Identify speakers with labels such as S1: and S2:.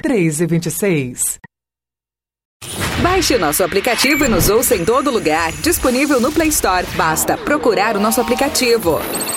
S1: 3h26.
S2: Baixe o nosso aplicativo e nos ouça em todo lugar. Disponível no Play Store. Basta procurar o nosso aplicativo.